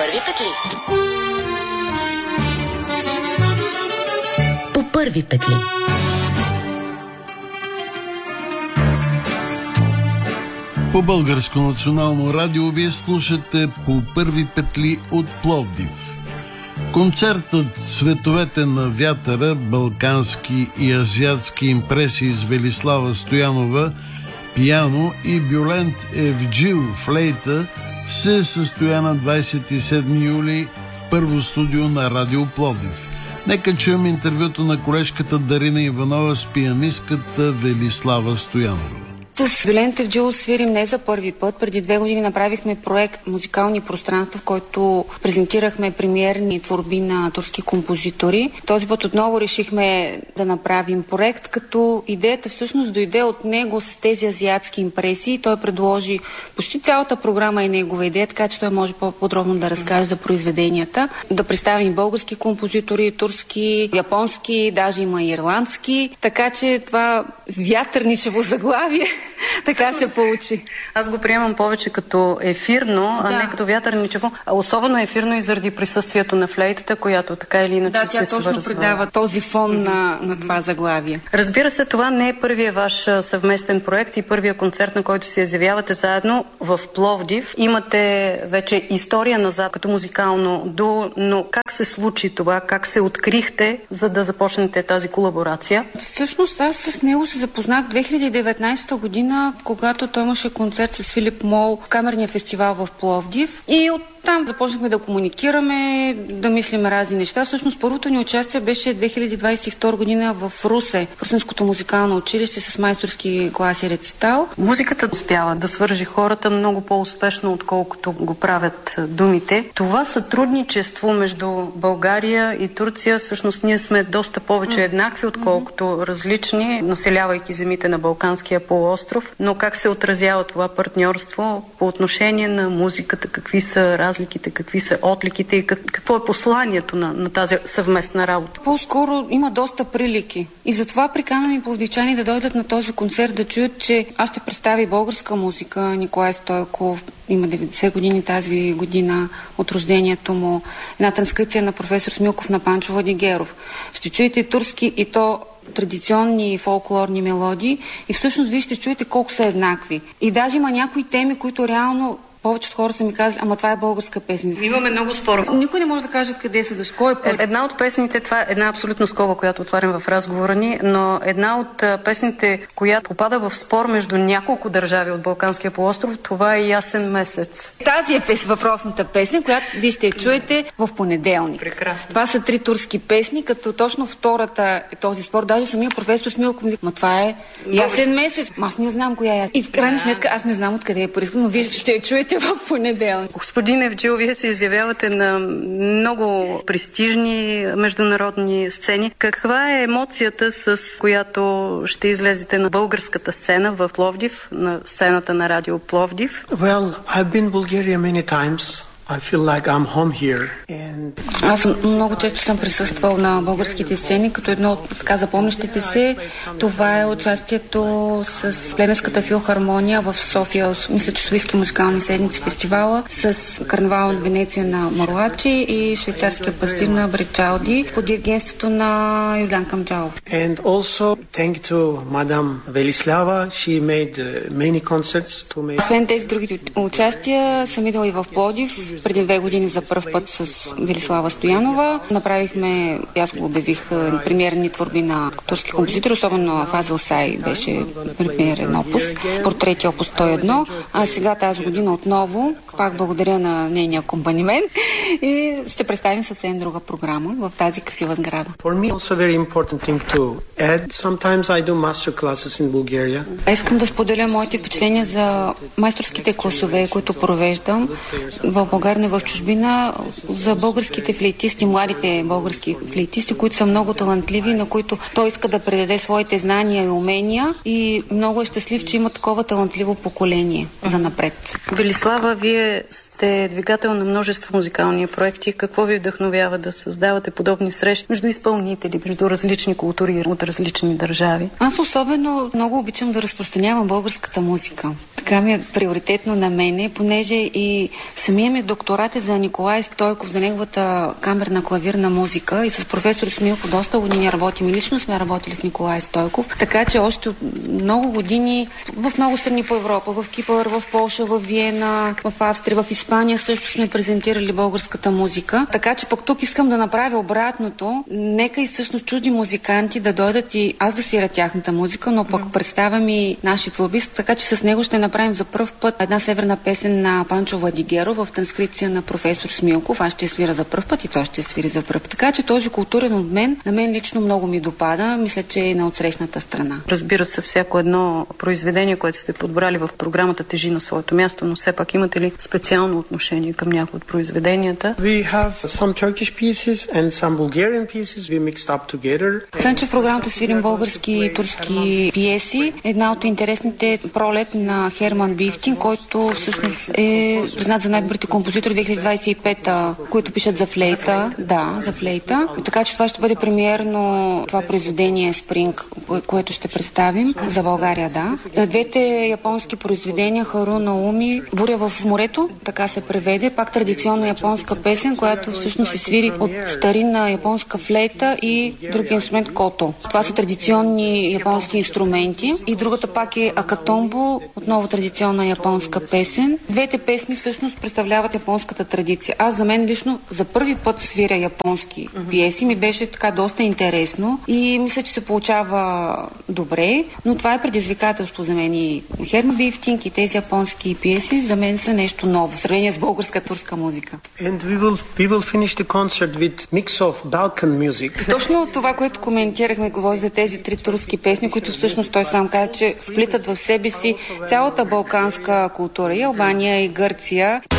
първи петли. По първи петли. По Българско национално радио вие слушате По първи петли от Пловдив. Концертът "Цветовете на вятъра", балкански и азиатски импресии с Велислава Стоянова пиано и Бюлент Евджил флейта се състоя на 27 юли в първо студио на Радио Пловдив. Нека чуем интервюто на колежката Дарина Иванова с пианистката Велислава Стоянова. С Бюлент Евджил свирим не за първи път. Преди 2 години направихме проект "Музикални пространства", в който презентирахме премиерни творби на турски композитори. Този път отново решихме да направим проект, като идеята всъщност дойде от него с тези азиатски импресии. Той предложи почти цялата програма и негова идея, така че той може по-подробно да разкаже за произведенията. Да представим български композитори, турски, японски, даже има и ирландски. Така че това вятърничево заглавие така се получи. Аз го приемам повече като ефирно, а не като вятърничево. Особено ефирно и заради присъствието на флейтата, която така или иначе се свързва. Да, тя точно придава този фон на това заглавие. Разбира се, това не е първият ваш съвместен проект и първия концерт, на който се изявявате заедно в Пловдив. Имате вече история назад като музикално дуо, но как се случи това? Как се открихте, за да започнете тази колаборация? Всъщност аз с него се запознах 2019 година, когато той имаше концерт с Филип Мол в Камерния фестивал в Пловдив и оттам започнахме да комуникираме, да мислим разни неща. Всъщност първото ни участие беше 2022 година в Русе, в Русинското музикално училище с майсторски класи рецитал. Музиката успява да свържи хората много по-успешно, отколкото го правят думите. Това сътрудничество между България и Турция, всъщност ние сме доста повече еднакви, отколкото различни, населявайки земите на Балканския полуостров. Но как се отразява това партньорство по отношение на музиката? Какви са разликите, какви са отликите и какво е посланието на тази съвместна работа? По-скоро има доста прилики. И затова приканвам и пловдивчани да дойдат на този концерт, да чуят, че аз ще представя и българска музика. Николай Стойков има 90 години тази година от рождението му. Една транскрипция на професор Смилков на Панчо Владигеров. Ще чуете и турски, и то традиционни фолклорни мелодии и всъщност вие ще чуете колко са еднакви. И даже има някои теми, които реално повечето хора са ми казали, ама това е българска песня. Имаме много спорове. Никой не може да каже къде са, кой е първи. Една от песните, това е една абсолютна скоба, която отварям в разговора ни, но една от песните, която попада в спор между няколко държави от Балканския полуостров, това е "Ясен месец". Тази е въпросната песня, която вие ще чуете в понеделник. Прекрасно. Това са 3 турски песни, като точно втората е този спор. Даже самия професор Смилков ми казва, това е "Ясен месец". Аз не знам коя е. И в крайна сметка аз не знам откъде е порискал, но вие ще я чуете в понеделник. Господин Евджил, вие се изявявате на много престижни международни сцени. Каква е емоцията, с която ще излезете на българската сцена в Пловдив, на сцената на Радио Пловдив? Well, I've been in Bulgaria many times. I feel like I'm home here. Аз много често съм присъствал на българските сцени, като едно от така запомнящите се. Това е участието с Плевенската филхармония в София, мисля, че Софийски музикални седмици фестивала, с карнавал от Венеция на Марлачи и швейцарския пастир на Бричалди под диригентството на Юлиан Камджалов. And also thank to Madame Велислава. She made many concerts to make. Освен тези другите участия, съм идвала и в Пловдив преди 2 години за първ път с Велислава Стоянова. Направихме, аз го обявих, премиерни творби на турски композитори, особено Фазил Сай беше премиерен опус, портрети опус 101, а сега тази година отново, пак благодаря на нейния акомпанимент и ще представим съвсем друга програма в тази красива сграда. For me also very important thing to add. Sometimes I do master classes in Bulgaria. Искам да споделя моите впечатления за майсторските класове, които провеждам в България и в чужбина, за българските флейтисти, младите български флейтисти, които са много талантливи, на които той иска да предаде своите знания и умения и много е щастлив, че има такова талантливо поколение за напред. Велислава, вие сте двигател на множество музикални проекти. Какво ви вдъхновява да създавате подобни срещи между изпълнители, между различни култури от различни държави? Аз особено много обичам да разпространявам българската музика. така ми е приоритетно на мене, понеже и самия ми докторат е за Николай Стойков, за неговата камерна клавирна музика и с професор Смилко доста години работим и лично сме работили с Николай Стойков, така че още много години в много страни по Европа, в Кипър, в Полша, в Виена, в Австрия, в Испания също сме презентирали българската музика, така че пък тук искам да направя обратното. Нека и всъщност чужди музиканти да дойдат и аз да свиря тяхната музика, но пък представям и нашия творбист, така че с него ще направим за пръв път една северна песен на Панчо Владигеро в транскрипция на професор Смилков. Аз ще свира за пръв път и той ще свири за пръв. Така че този културен обмен на мен лично много ми допада. Мисля, че е на отсрещната страна. Разбира се, всяко едно произведение, което сте подбрали в програмата, тежи на своето място, но все пак имате ли специално отношение към някои от произведенията? We have some Turkish pieces and some Bulgarian pieces we mixed up together. Освен, че в програмата свирим български и турски пиеси, една от интересните Пролет на Херман Бифтин, който всъщност е признат за най-добрите композитори 2025, които пишат за флейта. Да, за флейта. Така че това ще бъде премиерно това произведение Спринг, което ще представим за България, да. Двете японски произведения Харуна Уми, Буря в морето, така се преведе, пак традиционна японска песен, която всъщност се свири от старинна японска флейта и друг инструмент кото. Това са традиционни японски инструменти. И другата пак е Акатомбо, отново традиционна японска песен. Двете песни всъщност представляват японската традиция. Аз за мен лично за първи път свиря японски пиеси. Ми беше така доста интересно и мисля, че се получава добре, но това е предизвикателство за мен. И Херман Бифтинг и тези японски пиеси за мен са нещо ново в сравнение с българска турска музика. And we will finish the concert with mix of Balkan music. Точно това, което коментирахме, говори за тези три турски песни, които всъщност той сам каза, че вплитат в себе си цялата балканска култура, и Албания, и Гърция.